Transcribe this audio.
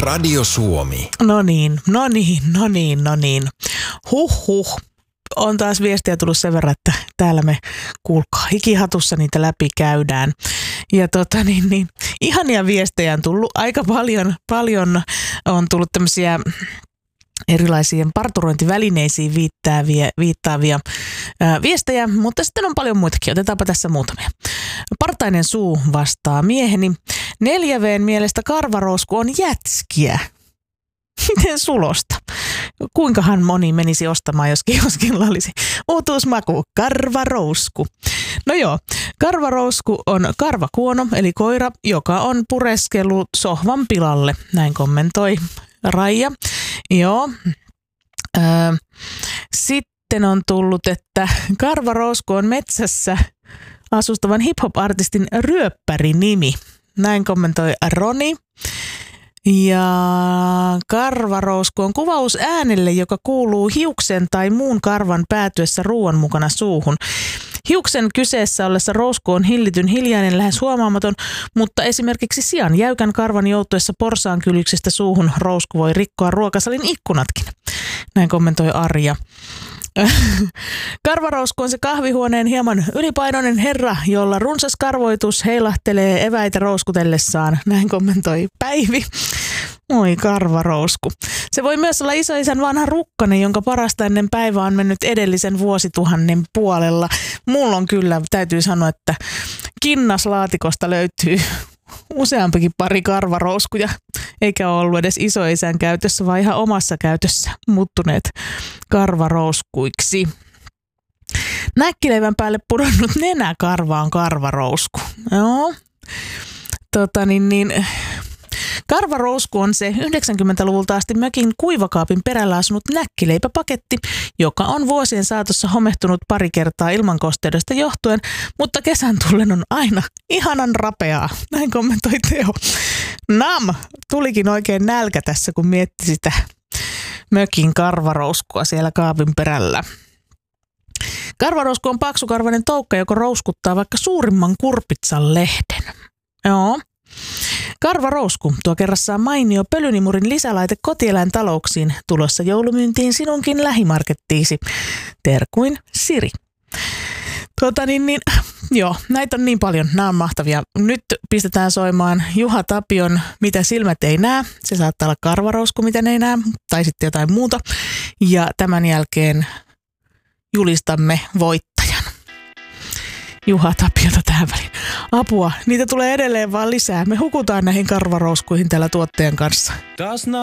Radio Suomi. No niin. Huhhuh. On taas viestiä tullut sen verran, että täällä me kuulkaa hikihatussa niitä läpi käydään. Ja ihania viestejä on tullut aika paljon on tullut tämmöisiä erilaisiin parturointivälineisiin viittaavia viestejä, mutta sitten on paljon muitakin. Otetaanpa tässä muutamia. Partainen suu vastaa mieheni. 4V:n mielestä karvarousku on jätskiä. Miten sulosta? Kuinkahan moni menisi ostamaan, jos kioskilla olisi uutuusmaku, karvarousku. No joo, karvarousku on karvakuono, eli koira, joka on pureskellut sohvan pilalle. Näin kommentoi Raija. Joo. Sitten on tullut, että karvarousku on metsässä asustavan hip-hop-artistin ryöppärinimi. Näin kommentoi Roni. Ja karvarousku on kuvaus äänelle, joka kuuluu hiuksen tai muun karvan päätyessä ruoan mukana suuhun. Hiuksen kyseessä ollessa rousku on hillityn hiljainen, lähes huomaamaton, mutta esimerkiksi sian jäykän karvan joutuessa porsaankyljyksestä suuhun rousku voi rikkoa ruokasalin ikkunatkin. Näin kommentoi Arja. Karvarousku on se kahvihuoneen hieman ylipainoinen herra, jolla runsas karvoitus heilahtelee eväitä rouskutellessaan. Näin kommentoi Päivi. Oi karvarousku. Se voi myös olla isoisän vanha rukkanen, jonka parasta ennen päivää on mennyt edellisen vuosituhannen puolella. Mulla on kyllä, täytyy sanoa, että kinnaslaatikosta löytyy useampikin pari karvarouskuja, eikä ole ollut edes isoisän käytössä, vaan ihan omassa käytössä muuttuneet karvarouskuiksi. Näkkileivän päälle pudonnut nenäkarva on karvarousku. Joo. Karvarousku on se 90-luvulta asti mökin kuivakaapin perällä asunut näkkileipäpaketti, joka on vuosien saatossa homehtunut pari kertaa ilmankosteudesta johtuen, mutta kesän tullen on aina ihanan rapeaa. Näin kommentoi Teo. Tulikin oikein nälkä tässä, kun mietti sitä mökin karvarouskua siellä kaapin perällä. Karvarousku on paksukarvainen toukka, joka rouskuttaa vaikka suurimman kurpitsan lehden. Joo. Karvarousku tuo kerrassaan mainio pölynimurin lisälaite kotieläintalouksiin, tulossa joulumyyntiin sinunkin lähimarkettiisi. Terkuin Siri. Joo, näitä on niin paljon, nämä on mahtavia. Nyt pistetään soimaan Juha Tapion Mitä silmät ei näe. Se saattaa olla karvarousku, mitä ne ei näe, tai sitten jotain muuta. Ja tämän jälkeen julistamme voittajan. Juha Tapiota tähän väliin. Apua, niitä tulee edelleen vaan lisää. Me hukutaan näihin karvarouskuihin täällä tuottajan kanssa.